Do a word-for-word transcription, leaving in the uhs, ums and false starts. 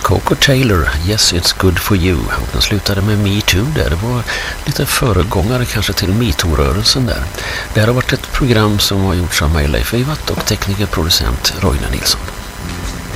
Coco Taylor, Yes It's Good For You. Och den slutade med Me Too där. Det var lite föregångare kanske till MeToo-rörelsen där. Det här har varit ett program som har gjorts av mig, Leif Ivat, och teknikerproducent Roine Nilsson.